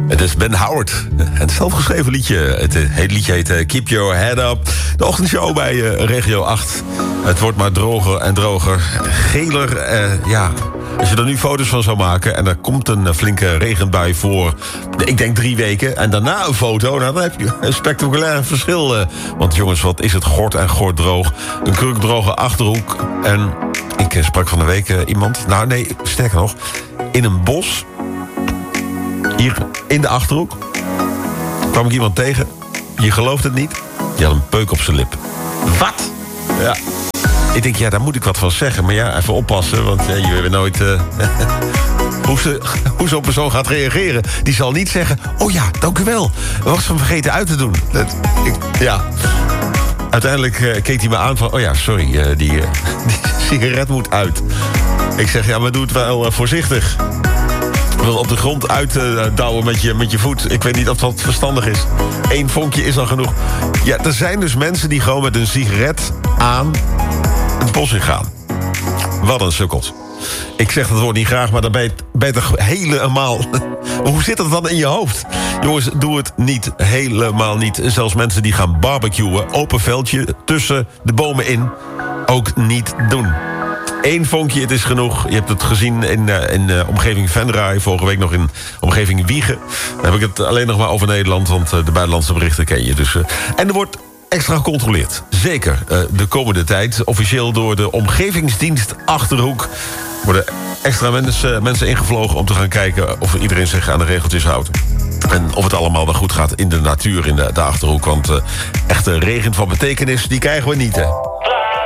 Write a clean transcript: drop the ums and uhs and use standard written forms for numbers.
Het is Ben Howard. Het zelfgeschreven liedje. Het liedje heet Keep Your Head Up. De ochtendshow bij Regio 8. Het wordt maar droger en droger. Geler, als je er nu foto's van zou maken en er komt een flinke regenbui voor, ik denk 3 weken, en daarna een foto, nou, dan heb je een spectaculair verschil. Want jongens, wat is het gort en gort droog. Een kurkdroge Achterhoek. En ik sprak van de week iemand, nou nee, sterker nog, in een bos, hier in de Achterhoek, kwam ik iemand tegen. Je gelooft het niet, die had een peuk op zijn lip. Wat? Ja. Ik denk, ja, daar moet ik wat van zeggen. Maar ja, even oppassen, want je weet nooit hoe zo'n persoon gaat reageren. Die zal niet zeggen, oh ja, dank u wel. Was van vergeten uit te doen. Uiteindelijk keek hij me aan van, oh ja, sorry, die sigaret moet uit. Ik zeg, ja, maar doe het wel voorzichtig. Wil op de grond uitdouwen met je voet. Ik weet niet of dat verstandig is. 1 vonkje is al genoeg. Ja, er zijn dus mensen die gewoon met een sigaret aan het bos in gaan. Wat een sukkels. Ik zeg dat woord niet graag, maar dan ben je toch helemaal... Hoe zit dat dan in je hoofd? Jongens, doe het niet. Helemaal niet. Zelfs mensen die gaan barbecuen, open veldje, tussen de bomen in, ook niet doen. 1 vonkje, het is genoeg. Je hebt het gezien in de omgeving Venray, vorige week nog in omgeving Wiegen. Dan heb ik het alleen nog maar over Nederland, want de buitenlandse berichten ken je. Dus, en er wordt extra gecontroleerd. Zeker de komende tijd. Officieel door de omgevingsdienst Achterhoek worden extra mensen ingevlogen om te gaan kijken of iedereen zich aan de regeltjes houdt. En of het allemaal wel goed gaat in de natuur in de Achterhoek. Want echte regen van betekenis, die krijgen we niet, hè.